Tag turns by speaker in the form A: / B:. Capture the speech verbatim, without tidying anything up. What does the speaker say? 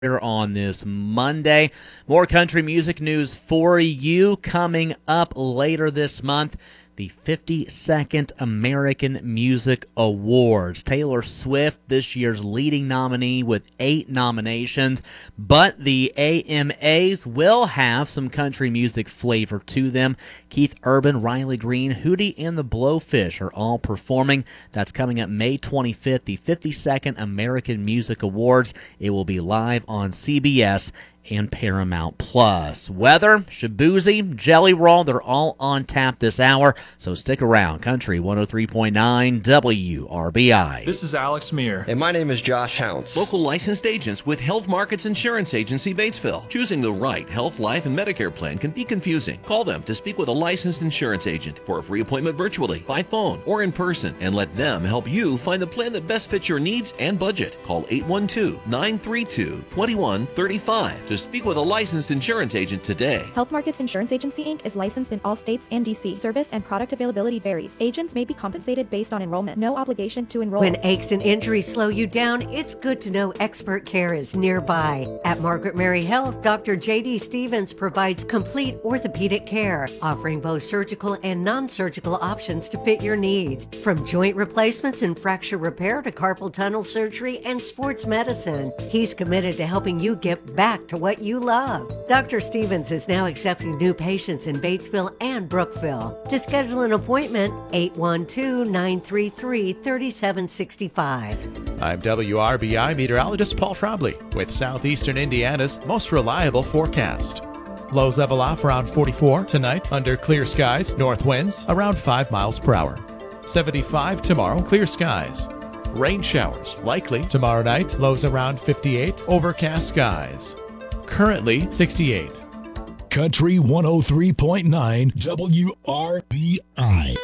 A: Here on this Monday. More country music news for you coming up later this month. The fifty-second American Music Awards. Taylor Swift, this year's leading nominee with eight nominations, but the A M As will have some country music flavor to them. Keith Urban, Riley Green, Hootie and the Blowfish are all performing. That's coming up May twenty-fifth, the fifty-second American Music Awards. It will be live on C B S and Paramount Plus. Weather, Shaboozey, Jelly Roll, they're all on tap this hour, so stick around. Country one oh three point nine W R B I.
B: This is Alex Meir.
C: And my name is Josh Hounce.
D: Local licensed agents with Health Markets Insurance Agency, Batesville. Choosing the right health, life, and Medicare plan can be confusing. Call them to speak with a licensed insurance agent for a free appointment virtually, by phone, or in person, and let them help you find the plan that best fits your needs and budget. Call eight one two, nine three two, two one three five to speak with a licensed insurance agent today.
E: Health Markets Insurance Agency, Incorporated is licensed in all states and D C. Service and product availability varies. Agents may be compensated based on enrollment. No obligation to enroll.
F: When aches and injuries slow you down, it's good to know expert care is nearby. At Margaret Mary Health, Doctor J D Stevens provides complete orthopedic care, offering both surgical and non-surgical options to fit your needs. From joint replacements and fracture repair to carpal tunnel surgery and sports medicine, he's committed to helping you get back to what you love. Doctor Stevens is now accepting new patients in Batesville and Brookville. To schedule an appointment, eight one two, nine three three, three seven six five.
G: I'm W R B I meteorologist Paul Trombley with Southeastern Indiana's most reliable forecast. Lows level off around forty-four tonight under clear skies, north winds around five miles per hour. seventy-five tomorrow, clear skies. Rain showers likely tomorrow night, lows around fifty-eight, overcast skies. Currently sixty-eight.
H: Country one oh three point nine W R B I.